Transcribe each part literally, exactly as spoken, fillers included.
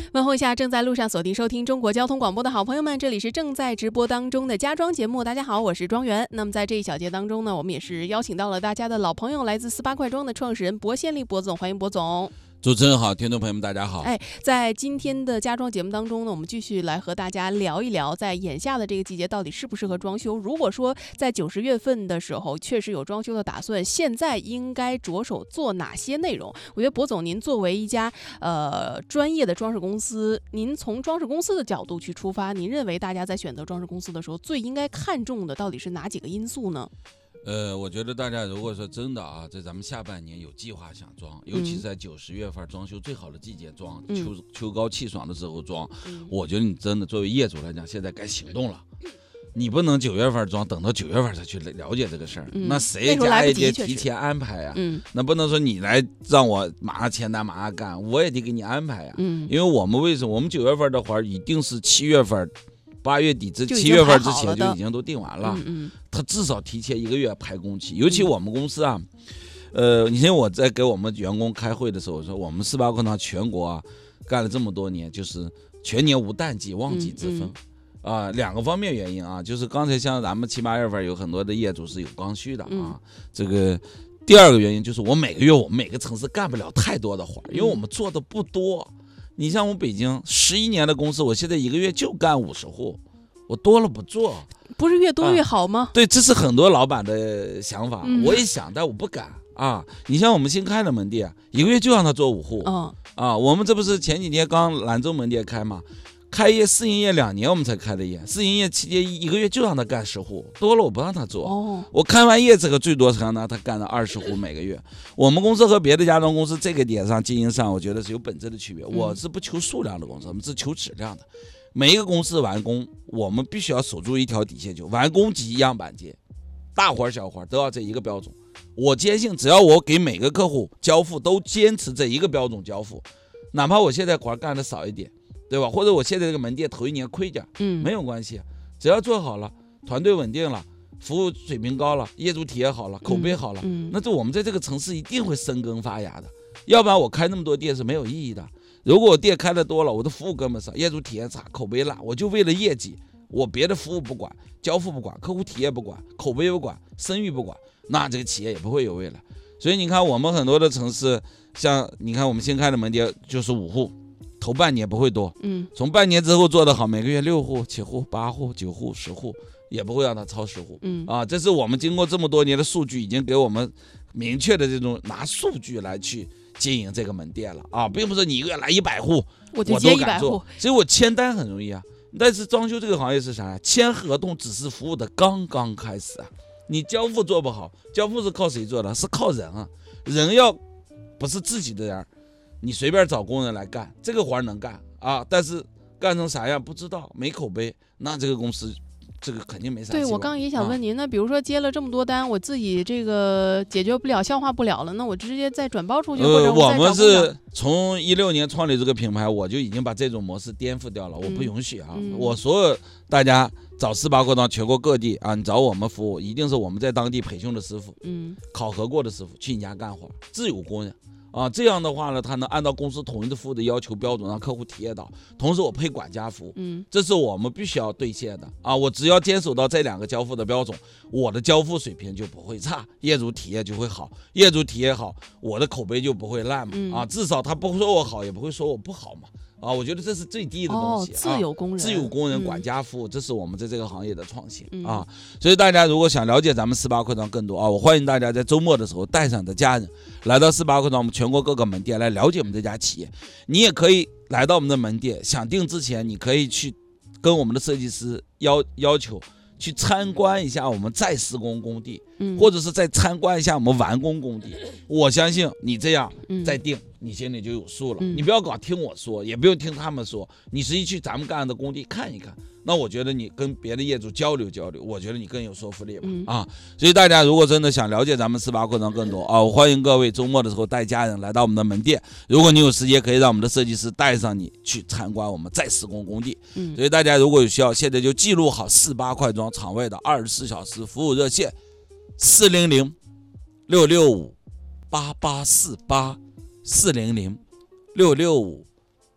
问候一下正在路上锁定收听中国交通广播的好朋友们，这里是正在直播当中的家装节目。大家好，我是庄园。那么在这一小节当中呢，我们也是邀请到了大家的老朋友，来自四八快装的创始人薄宪利薄总，欢迎薄总。 主持人好，听众朋友们大家好。 哎，在今天的家装节目当中呢，我们继续来和大家聊一聊，在眼下的这个季节到底适不适合装修。如果说在九十月份的时候确实有装修的打算，现在应该着手做哪些内容？我觉得薄总您作为一家呃专业的装饰公司，您从装饰公司的角度去出发，您认为大家在选择装饰公司的时候最应该看重的到底是哪几个因素呢？ 呃，我觉得大家如果说真的啊，在咱们下半年有计划想装，尤其是在九十月份装修最好的季节装，嗯、秋秋高气爽的时候装，嗯、我觉得你真的作为业主来讲，现在该行动了。你不能九月份装，等到九月份才去了解这个事儿，嗯、那谁家也得提前安排呀、啊嗯？那不能说你来让我马上签单马上干，我也得给你安排呀、啊。嗯、因为我们为什么我们九月份的活一定是七月份。八月底至七月份之前就已经都定完了，嗯嗯他至少提前一个月排工期。尤其我们公司啊，呃，你像我在给我们员工开会的时候说，我们四八快装全国啊干了这么多年，就是全年无淡季旺季之分，啊、嗯呃，两个方面原因啊，就是刚才像咱们七八月份有很多的业主是有刚需的啊，嗯、这个第二个原因就是我每个月我们每个城市干不了太多的活，因为我们做的不多。你像我们北京十一年的公司，我现在一个月就干五十户，我多了不做， 不是越多越好吗？ 啊、对，这是很多老板的想法，嗯、我也想，但我不敢啊。你像我们新开的门店，一个月就让他做五户，哦、啊，我们这不是前几天刚兰州门店开吗？开业试营业两年我们才开的业，试营业期间一个月就让他干十户，多了我不让他做。哦，我开完业这个最多让他干了二十户每个月。我们公司和别的家装公司这个点上经营上，我觉得是有本质的区别。嗯、我是不求数量的公司，我们是求质量的。每一个公司完工，我们必须要守住一条底线，就完工即样板间，大活小活都要这一个标准。我坚信，只要我给每个客户交付都坚持这一个标准交付，哪怕我现在活干的少一点。对吧？或者我现在这个门店头一年亏点，嗯，没有关系，只要做好了，团队稳定了，服务水平高了，业主体验好了，口碑好了，嗯，那这我们在这个城市一定会生根发芽的。要不然我开那么多店是没有意义的。如果我店开的多了，我的服务根本少，业主体验差，口碑烂，我就为了业绩，我别的服务不管，交付不管，客户体验不管，口碑不管，声誉不管，那这个企业也不会有未来。所以你看，我们很多的城市，像你看我们新开的门店就是五户。头半年不会多，嗯，从半年之后做得好，每个月六户、七户、八户、九户、十户，也不会让它超十户，嗯啊，这是我们经过这么多年的数据，已经给我们明确的这种拿数据来去经营这个门店了啊，并不是你一个月来一百户， 我就接一百户， 所以我签单很容易啊。但是装修这个行业是啥呀？签合同只是服务的刚刚开始啊，你交付做不好，交付是靠谁做的？是靠人啊，人要不是自己的人。你随便找工人来干，这个活能干啊，但是干成啥样不知道，没口碑，那这个公司这个肯定没啥希望。 对，我刚刚也想问您，啊、那比如说接了这么多单，我自己这个解决不了、消化不了了，那我直接再转包出去，或者我再找工人。呃，我们是从一六年创立这个品牌，我就已经把这种模式颠覆掉了，我不允许啊！嗯、我所有大家找四八快装全国各地啊，你找我们服务，一定是我们在当地培训的师傅，嗯，考核过的师傅去你家干活，自有工人。啊，这样的话呢，他能按照公司统一的服务的要求标准，让客户体验到。同时，我配管家服务，嗯，这是我们必须要兑现的啊。我只要坚守到这两个交付的标准，我的交付水平就不会差，业主体验就会好，业主体验好，我的口碑就不会烂嘛。嗯、啊，至少他不会说我好，也不会说我不好嘛。啊，我觉得这是最低的东西。 哦，自有工人， 啊、自有工人管家服务，嗯、这是我们在这个行业的创新、嗯、啊。所以大家如果想了解咱们四八快装更多啊，我欢迎大家在周末的时候带上你的家人来到四八快装我们全国各个门店来了解我们这家企业。你也可以来到我们的门店，想定之前你可以去跟我们的设计师要要求去参观一下我们再施工工地，嗯、或者是再参观一下我们完工工地。我相信你这样再定。嗯你心里就有数了，嗯、你不要搞听我说，也不用听他们说，你实际去咱们干的工地看一看，那我觉得你跟别的业主交流交流，我觉得你更有说服力吧、嗯、啊！所以大家如果真的想了解咱们四八快装更多啊，我欢迎各位周末的时候带家人来到我们的门店，如果你有时间，可以让我们的设计师带上你去参观我们再施工工地。嗯、所以大家如果有需要，现在就记录好四八快装场外的二十四小时服务热线：四零零六六五八八四八。四零零六六五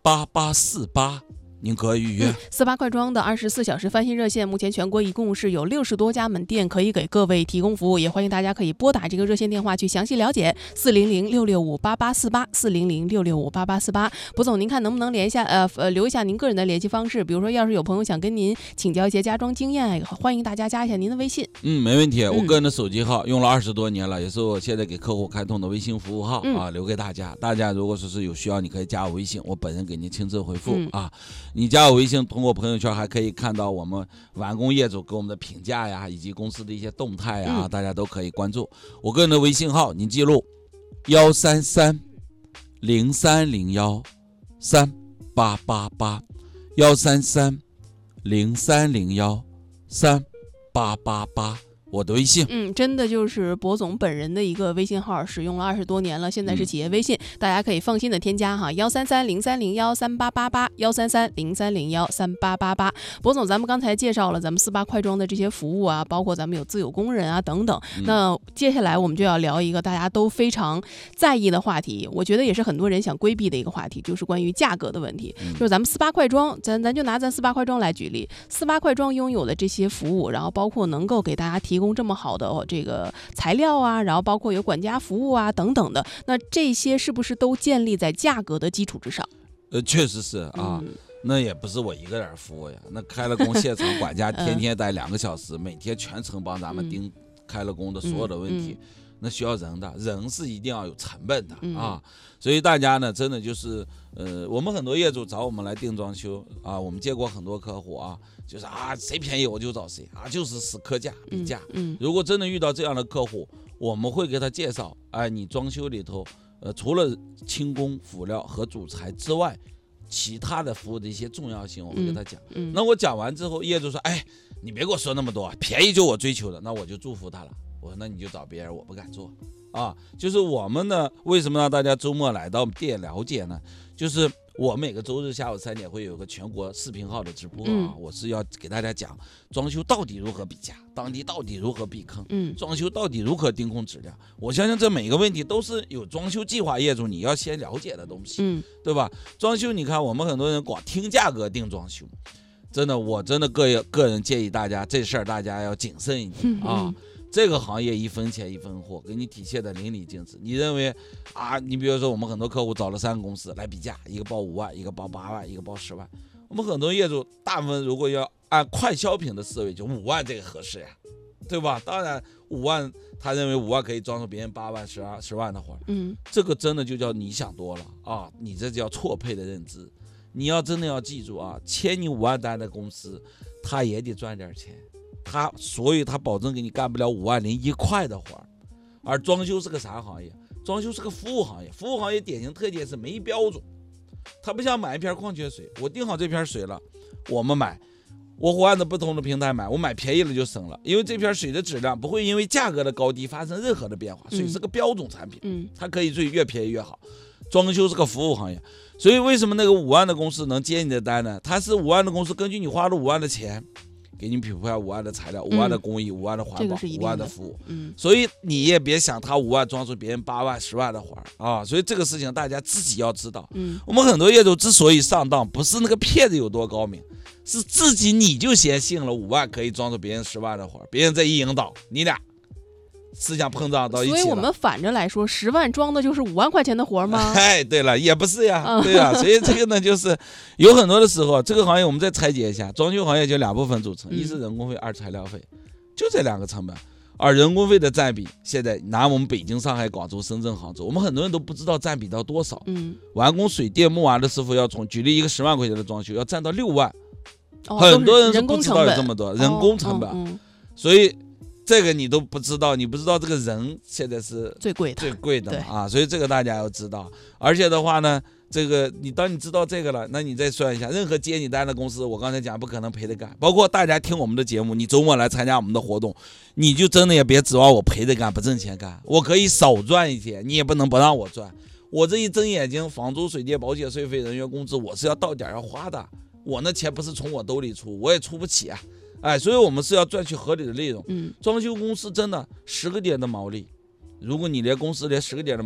八八四八。您可以预约。 四八快装的二十四小时翻新热线，目前全国一共是有六十多家门店可以给各位提供服务，也欢迎大家可以拨打这个热线电话去详细了解。四零零六六五八八四八，四零零六六五八八四八。卜总，您看能不能连一下，呃呃，留一下您个人的联系方式？比如说，要是有朋友想跟您请教一些家装经验，欢迎大家加一下您的微信。 嗯，没问题。我个人的手机号用了二十多年了，也是我现在给客户开通的微信服务号、嗯、啊，留给大家。大家如果说是有需要，你可以加我微信，我本人给您亲自回复、嗯、啊。你加我微信。通过朋友圈还可以看到我们完工业主给我们的评价呀，以及公司的一些动态呀、嗯，大家都可以关注。我个人的微信号您记录幺三三零三零幺三八八八，幺三三零三零幺三八八八。我的微信， 嗯，真的就是博总本人的一个微信号，使用了二十多年了，现在是企业微信，嗯、大家可以放心的添加哈，幺三三零三零幺三八八八，幺三三零三零幺三八八八。博总，咱们刚才介绍了咱们四八快装的这些服务啊，包括咱们有自有工人啊等等。嗯、那接下来我们就要聊一个大家都非常在意的话题，我觉得也是很多人想规避的一个话题，就是关于价格的问题。嗯、就是咱们四八快装，咱咱就拿咱四八快装来举例，四八快装拥有的这些服务，然后包括能够给大家提供。供这么好的、哦、这个材料啊，然后包括有管家服务啊等等的，那这些是不是都建立在价格的基础之上？ 呃，确实是啊、嗯，那也不是我一个人服务呀，那开了工现场管家天天待两个小时，嗯、每天全程帮咱们盯开了工的所有的问题。嗯嗯那需要人的，人是一定要有成本的、嗯、啊，所以大家呢，真的就是，呃，我们很多业主找我们来定装修啊，我们接过很多客户啊，就是啊，谁便宜我就找谁啊，就是死磕价比价、嗯嗯。如果真的遇到这样的客户，我们会给他介绍，哎，你装修里头，呃，除了轻工辅料和主材之外，其他的服务的一些重要性，我会给他讲、嗯嗯。那我讲完之后，业主说，哎，你别给我说那么多，便宜就我追求的，那我就祝福他了。我说那你就找别人，我不敢做啊。就是我们呢，为什么让大家周末来到店了解呢？就是我每个周日下午三点会有个全国视频号的直播啊，嗯、我是要给大家讲装修到底如何比价，当地到底如何避坑，嗯，装修到底如何盯控质量。我相信这每个问题都是有装修计划业主你要先了解的东西，嗯，对吧？装修你看我们很多人光听价格定装修，真的我真的个个人建议大家这事儿大家要谨慎一点啊。嗯这个行业一分钱一分货，给你体现的淋漓尽致。你认为啊？你比如说我们很多客户找了三个公司来比价，一个报五万，一个报八万，一个报十万。我们很多业主大部分如果要按快消品的思维，就五万这个合适呀，对吧？当然五万，他认为五万可以装出别人八万、十二、十万的活。嗯，这个真的就叫你想多了啊！你这叫错配的认知。你要真的要记住啊，签你五万单的公司，他也得赚点钱。他所以他保证给你干不了五万零一块的活儿，而装修是个啥行业？装修是个服务行业，服务行业典型特点是没标准，它不像买一瓶矿泉水，我定好这瓶水了，我们买，我换着不同的平台买，我买便宜了就省了，因为这瓶水的质量不会因为价格的高低发生任何的变化，水是个标准产品，嗯，它可以最越便宜越好。装修是个服务行业，所以为什么那个五万的公司能接你的单呢？它是五万的公司，根据你花了五万的钱。给你匹配五万的材料，五万的工艺，五、嗯、万的环保，五、这个、万的服务，嗯，所以你也别想他五万装出别人八万、十万的活啊！所以这个事情大家自己要知道。嗯，我们很多业主之所以上当，不是那个骗子有多高明，是自己你就先信了五万可以装出别人十万的活，别人这一引导，你俩思想膨胀到一起了。 所以我们反着来说，十万装的就是五万块钱的活吗？ 哎，对了，也不是呀，嗯、对呀，所以这个呢，就是有很多的时候，这个行业我们再拆解一下，装修行业就两部分组成，嗯、一是人工费，二材料费，就这两个成本。而人工费的占比，现在拿我们北京、上海、广州、深圳、杭州，我们很多人都不知道占比到多少。嗯，完工水电木瓦的师傅要从举例一个十万块钱的装修，要占到六万，哦、很多人是不知道有这么多人工成本，哦嗯嗯、所以。这个你都不知道，你不知道这个人现在是最贵的， 最贵的啊，所以这个大家要知道。而且的话呢，这个你当你知道这个了，那你再算一下，任何接你单的公司，我刚才讲不可能赔得干。包括大家听我们的节目，你周末来参加我们的活动，你就真的也别指望我赔得干不挣钱干，我可以少赚一些，你也不能不让我赚。我这一睁眼睛，房租、水电、保险、税费、人员工资，我是要到点要花的，我那钱不是从我兜里出，我也出不起啊。哎，所以我们是要赚取合理的利润。嗯，装修公司真的十个点的毛利，如果你连公司连十个点的